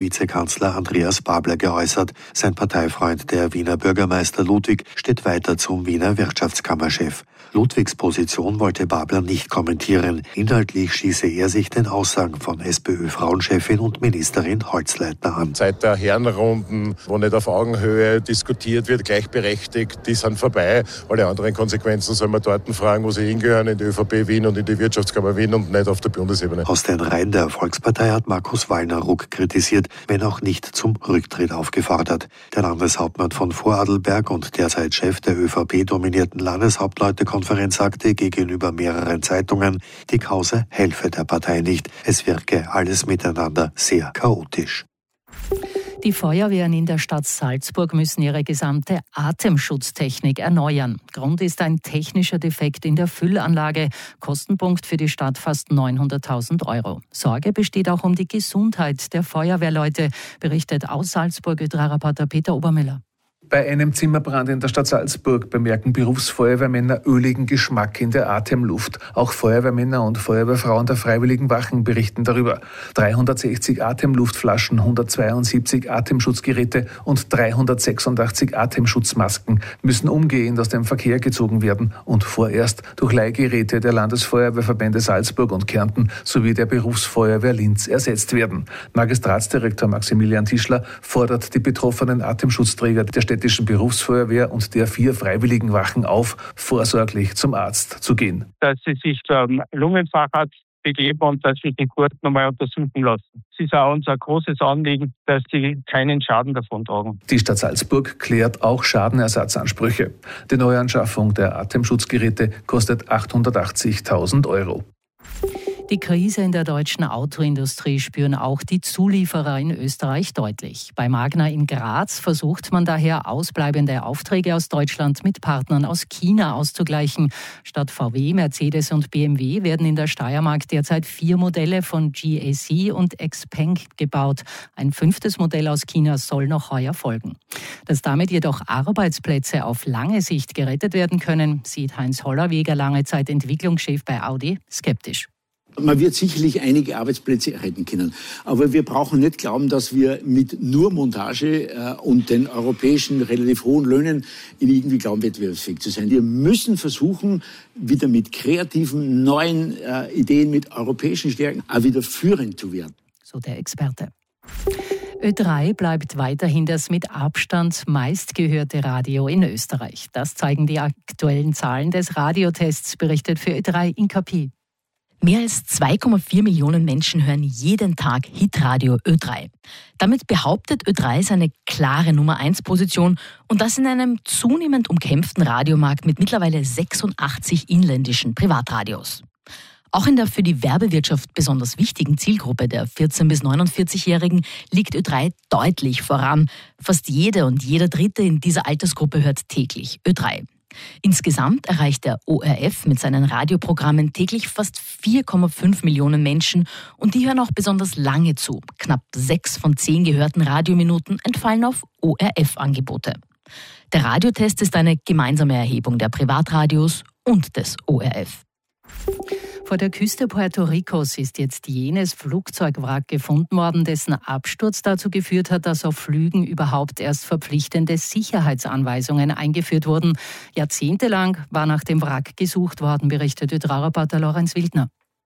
Vizekanzler Andreas Babler geäußert. Sein Parteifreund, der Wiener Bürgermeister Ludwig, steht weiter zum Wiener Wirtschaftskammerchef. Ludwigs Position wollte Babler nicht kommentieren. Inhaltlich schieße er sich den Aussagen von SPÖ-Frauenchefin und Ministerin Holzleitner an. Seit der Herrenrunden, wo nicht auf Augenhöhe diskutiert wird, gleichberechtigt, die sind vorbei. Alle anderen Konsequenzen soll man dort fragen, wo sie hingehören, in die ÖVP Wien und in die Wirtschaftskammer Wien und nicht auf der Bundesebene. Aus den Reihen der Volkspartei hat Markus Wallner-Ruck kritisiert, wenn auch nicht zum Rücktritt aufgefordert. Der Landeshauptmann von Vorarlberg und derzeit Chef der ÖVP-dominierten Landeshauptleutekonferenz sagte gegenüber mehreren Zeitungen, die Kause helfe der Partei nicht. Es wirke alles miteinander sehr chaotisch. Die Feuerwehren in der Stadt Salzburg müssen ihre gesamte Atemschutztechnik erneuern. Grund ist ein technischer Defekt in der Füllanlage. Kostenpunkt für die Stadt fast 900.000 €. Sorge besteht auch um die Gesundheit der Feuerwehrleute, berichtet aus Salzburg ÖTRA-Reporter Peter Obermüller. Bei einem Zimmerbrand in der Stadt Salzburg bemerken Berufsfeuerwehrmänner öligen Geschmack in der Atemluft. Auch Feuerwehrmänner und Feuerwehrfrauen der Freiwilligen Wachen berichten darüber. 360 Atemluftflaschen, 172 Atemschutzgeräte und 386 Atemschutzmasken müssen umgehend aus dem Verkehr gezogen werden und vorerst durch Leihgeräte der Landesfeuerwehrverbände Salzburg und Kärnten sowie der Berufsfeuerwehr Linz ersetzt werden. Magistratsdirektor Maximilian Tischler fordert die betroffenen Atemschutzträger der städtischen Berufsfeuerwehr und der 4 Freiwilligen Wachen auf, vorsorglich zum Arzt zu gehen. Dass sie sich zum Lungenfacharzt begeben und dass sie die Gurt nochmal untersuchen lassen. Es ist auch unser großes Anliegen, dass sie keinen Schaden davon tragen. Die Stadt Salzburg klärt auch Schadenersatzansprüche. Die Neuanschaffung der Atemschutzgeräte kostet 880.000 €. Die Krise in der deutschen Autoindustrie spüren auch die Zulieferer in Österreich deutlich. Bei Magna in Graz versucht man daher, ausbleibende Aufträge aus Deutschland mit Partnern aus China auszugleichen. Statt VW, Mercedes und BMW werden in der Steiermark derzeit 4 Modelle von GAC und Xpeng gebaut. Ein 5. Modell aus China soll noch heuer folgen. Dass damit jedoch Arbeitsplätze auf lange Sicht gerettet werden können, sieht Heinz Hollerweger, lange Zeit Entwicklungschef bei Audi, skeptisch. Man wird sicherlich einige Arbeitsplätze retten können. Aber wir brauchen nicht glauben, dass wir mit nur Montage und den europäischen relativ hohen Löhnen irgendwie glauben, wettbewerbsfähig zu sein. Wir müssen versuchen, wieder mit kreativen, neuen Ideen, mit europäischen Stärken auch wieder führend zu werden. So der Experte. Ö3 bleibt weiterhin das mit Abstand meistgehörte Radio in Österreich. Das zeigen die aktuellen Zahlen des Radiotests, berichtet für Ö3 Inkapi. Mehr als 2,4 Millionen Menschen hören jeden Tag Hitradio Ö3. Damit behauptet Ö3 seine klare Nummer-1-Position und das in einem zunehmend umkämpften Radiomarkt mit mittlerweile 86 inländischen Privatradios. Auch in der für die Werbewirtschaft besonders wichtigen Zielgruppe der 14- bis 49-Jährigen liegt Ö3 deutlich voran. Fast jede und jeder Dritte in dieser Altersgruppe hört täglich Ö3. Insgesamt erreicht der ORF mit seinen Radioprogrammen täglich fast 4,5 Millionen Menschen und die hören auch besonders lange zu. Knapp 6 von 10 gehörten Radiominuten entfallen auf ORF-Angebote. Der Radiotest ist eine gemeinsame Erhebung der Privatradios und des ORF. Vor der Küste Puerto Ricos ist jetzt jenes Flugzeugwrack gefunden worden, dessen Absturz dazu geführt hat, dass auf Flügen überhaupt erst verpflichtende Sicherheitsanweisungen eingeführt wurden. Jahrzehntelang war nach dem Wrack gesucht worden, berichtet ÖTRA-Reporter Lorenz Wildner.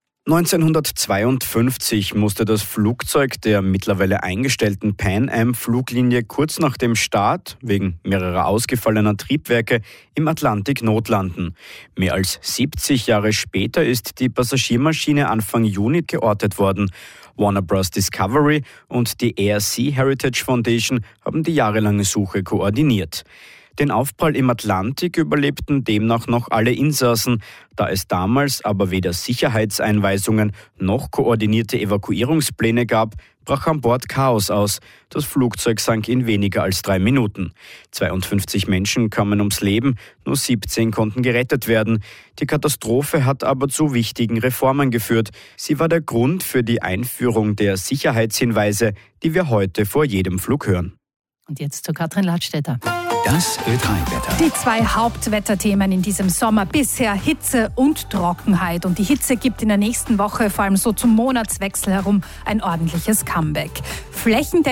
1952 musste das Flugzeug der mittlerweile eingestellten Pan Am-Fluglinie kurz nach dem Start wegen mehrerer ausgefallener Triebwerke im Atlantik notlanden. Mehr als 70 Jahre später ist die Passagiermaschine Anfang Juni geortet worden. Warner Bros. Discovery und die Air Sea Heritage Foundation haben die jahrelange Suche koordiniert. Den Aufprall im Atlantik überlebten demnach noch alle Insassen. Da es damals aber weder Sicherheitseinweisungen noch koordinierte Evakuierungspläne gab, brach an Bord Chaos aus. Das Flugzeug sank in weniger als 3 Minuten. 52 Menschen kamen ums Leben, nur 17 konnten gerettet werden. Die Katastrophe hat aber zu wichtigen Reformen geführt. Sie war der Grund für die Einführung der Sicherheitshinweise, die wir heute vor jedem Flug hören. Und jetzt zu Katrin Ladstätter. Das Ö3-Wetter. Die 2 Hauptwetterthemen in diesem Sommer bisher Hitze und Trockenheit. Und die Hitze gibt in der nächsten Woche, vor allem so zum Monatswechsel herum, ein ordentliches Comeback. Flächendeckend